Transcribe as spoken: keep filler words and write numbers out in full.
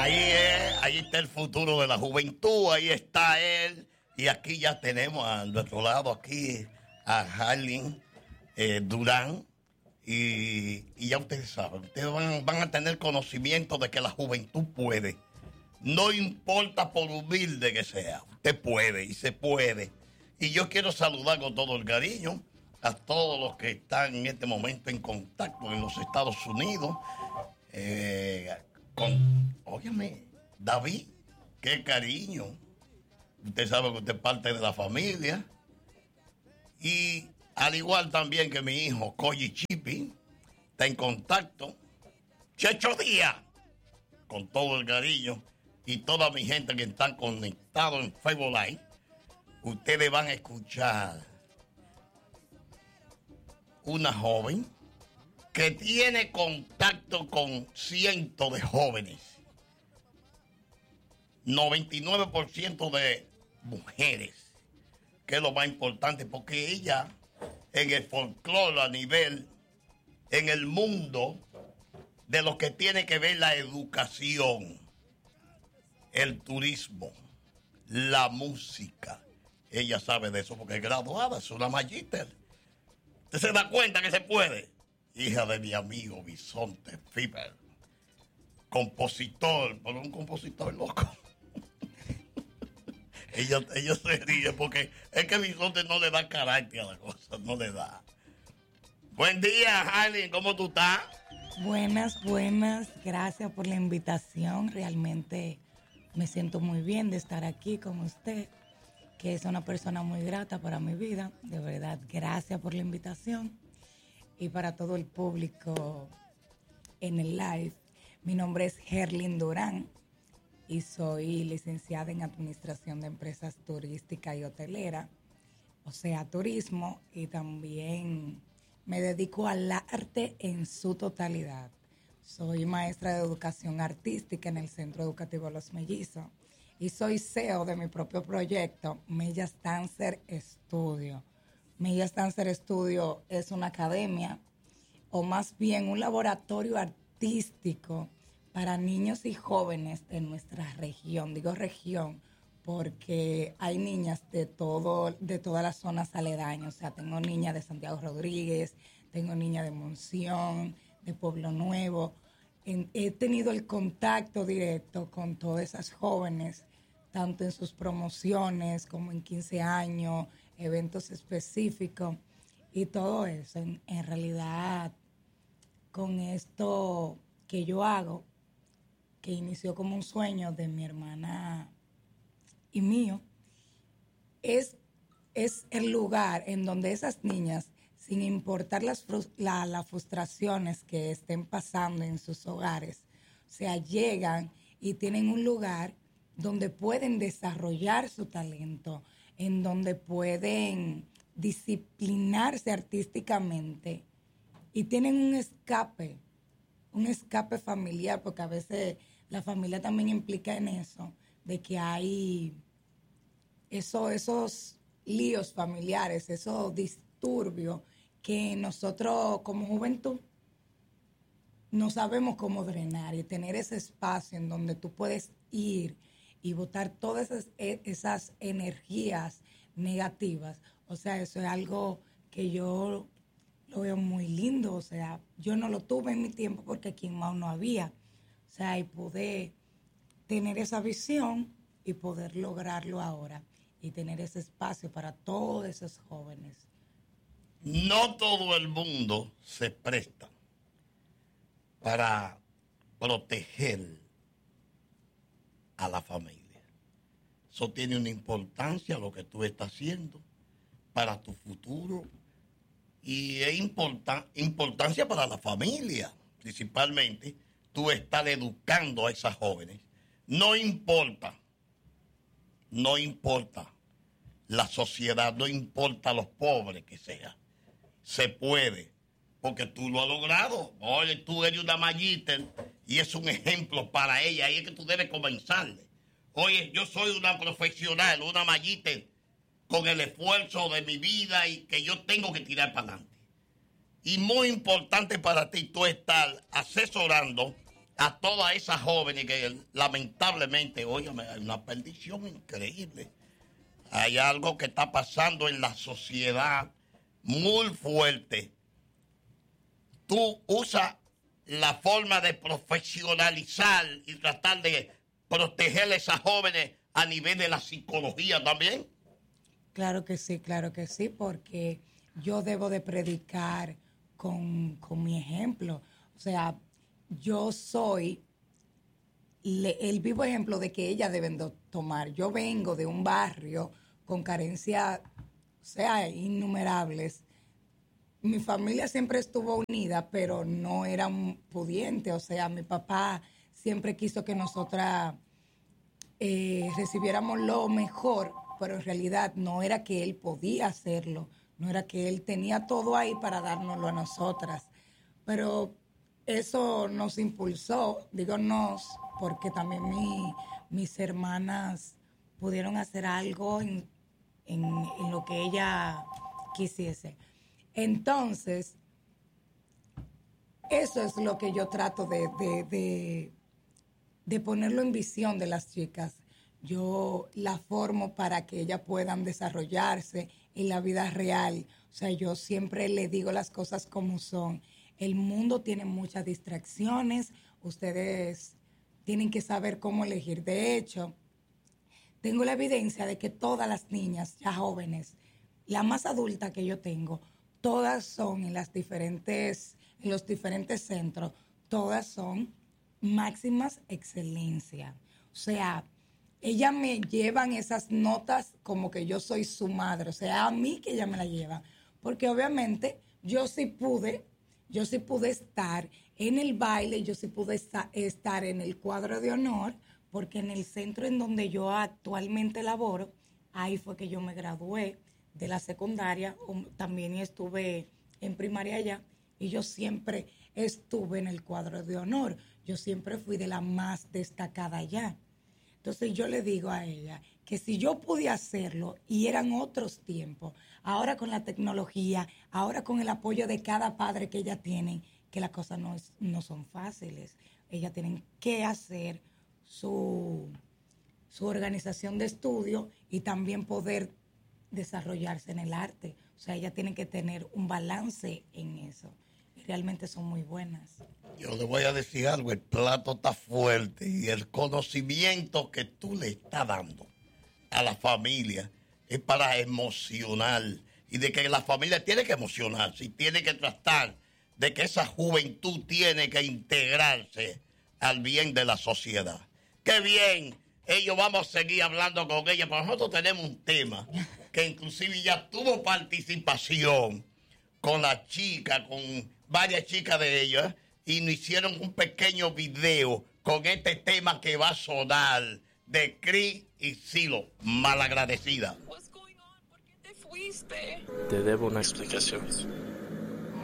Ahí es, ahí está el futuro de la juventud, ahí está él. Y aquí ya tenemos a nuestro lado aquí a Harlin eh, Durán. Y, y ya ustedes saben, ustedes van, van a tener conocimiento de que la juventud puede. No importa por humilde que sea, usted puede y se puede. Y yo quiero saludar con todo el cariño a todos los que están en este momento en contacto en los Estados Unidos. Eh, con, óyeme, David, qué cariño. Usted sabe que usted es parte de la familia. Y al igual también que mi hijo, Koji Chipi, está en contacto. Checho Díaz, con todo el cariño. Y toda mi gente que están conectados en Facebook Live, ustedes van a escuchar una joven que tiene contacto con cientos de jóvenes. noventa y nueve por ciento de mujeres, que es lo más importante, porque ella, en el folclore a nivel, en el mundo, de lo que tiene que ver la educación, el turismo, la música. Ella sabe de eso porque es graduada, es una magíster. ¿Usted se da cuenta que se puede? Hija de mi amigo Bisonte Fiber, compositor, pero un compositor loco. ella, ella se ríe porque es que Bisonte no le da carácter a la cosa, no le da. Buen día, Harlin, ¿cómo tú estás? Buenas, buenas, gracias por la invitación, realmente me siento muy bien de estar aquí con usted, que es una persona muy grata para mi vida. De verdad, gracias por la invitación. Y para todo el público en el live, mi nombre es Harlin Durán y soy licenciada en Administración de Empresas Turísticas y Hoteleras, o sea, turismo, y también me dedico al arte en su totalidad. Soy maestra de educación artística en el Centro Educativo Los Mellizos y soy C E O de mi propio proyecto, Mellas Dancer Studio. Mellas Dancer Studio es una academia, o más bien un laboratorio artístico para niños y jóvenes de nuestra región. Digo región porque hay niñas de todo, de todas las zonas aledañas. O sea, tengo niñas de Santiago Rodríguez, tengo niñas de Monción, de Pueblo Nuevo. En, he tenido el contacto directo con todas esas jóvenes, tanto en sus promociones como en quince años, eventos específicos y todo eso. En, en realidad, con esto que yo hago, que inició como un sueño de mi hermana y mío, es, es el lugar en donde esas niñas, sin importar las, la, las frustraciones que estén pasando en sus hogares, o sea, llegan y tienen un lugar donde pueden desarrollar su talento, en donde pueden disciplinarse artísticamente y tienen un escape, un escape familiar, porque a veces la familia también implica en eso, de que hay eso, esos líos familiares, esos disturbios que nosotros como juventud no sabemos cómo drenar, y tener ese espacio en donde tú puedes ir y botar todas esas, esas energías negativas. O sea, eso es algo que yo lo veo muy lindo. O sea, yo no lo tuve en mi tiempo porque aquí en Mao no había. O sea, y pude tener esa visión y poder lograrlo ahora y tener ese espacio para todos esos jóvenes. No todo el mundo se presta para proteger a la familia. Eso tiene una importancia lo que tú estás haciendo para tu futuro y es importan- importancia para la familia, principalmente tú estás educando a esas jóvenes. No importa, no importa la sociedad, no importa los pobres que sean. Se puede, porque tú lo has logrado. Oye, tú eres una magíster y es un ejemplo para ella. Ahí es que tú debes comenzarle. Oye, yo soy una profesional, una magíster con el esfuerzo de mi vida y que yo tengo que tirar para adelante. Y muy importante para ti, tú estar asesorando a todas esas jóvenes que lamentablemente, óyeme, hay una perdición increíble. Hay algo que está pasando en la sociedad muy fuerte. Tú usas la forma de profesionalizar y tratar de proteger a esas jóvenes a nivel de la psicología también. Claro que sí, claro que sí, porque yo debo de predicar con, con mi ejemplo. O sea, yo soy le, el vivo ejemplo de que ellas deben de tomar. Yo vengo de un barrio con carencias, o sea, innumerables. Mi familia siempre estuvo unida, pero no era pudiente. O sea, mi papá siempre quiso que nosotras eh, recibiéramos lo mejor, pero en realidad no era que él podía hacerlo, no era que él tenía todo ahí para dárnoslo a nosotras. Pero eso nos impulsó, digo nos, porque también mi, mis hermanas pudieron hacer algo en, en, en lo que ella quisiese. Entonces, eso es lo que yo trato de, de, de, de ponerlo en visión de las chicas. Yo la formo para que ellas puedan desarrollarse en la vida real. O sea, yo siempre le digo las cosas como son. El mundo tiene muchas distracciones. Ustedes tienen que saber cómo elegir. De hecho, tengo la evidencia de que todas las niñas ya jóvenes, la más adulta que yo tengo, todas son en las diferentes, en los diferentes centros, todas son máximas excelencia. O sea, ellas me llevan esas notas como que yo soy su madre. O sea, a mí que ellas me la llevan. Porque obviamente yo sí pude, yo sí pude estar en el baile, yo sí pude esta, estar en el cuadro de honor, porque en el centro en donde yo actualmente laboro, ahí fue que yo me gradué de la secundaria, también estuve en primaria allá, y yo siempre estuve en el cuadro de honor. Yo siempre fui de la más destacada allá. Entonces yo le digo a ella que si yo pude hacerlo y eran otros tiempos, ahora con la tecnología, ahora con el apoyo de cada padre que ellas tienen, que las cosas no, es, no son fáciles. Ellas tienen que hacer su, su organización de estudio y también poder desarrollarse en el arte. O sea, ellas tienen que tener un balance en eso. Y realmente son muy buenas. Yo le voy a decir algo, el plato está fuerte y el conocimiento que tú le estás dando a la familia es para emocionar y de que la familia tiene que emocionarse y tiene que tratar de que esa juventud tiene que integrarse al bien de la sociedad. ¡Qué bien! Ellos vamos a seguir hablando con ella, pero nosotros tenemos un tema que inclusive ya tuvo participación con la chica, con varias chicas de ellas, y nos hicieron un pequeño video con este tema que va a sonar de Cris y Silo, malagradecida. What's going on? ¿Por qué te fuiste? Te debo una explicación.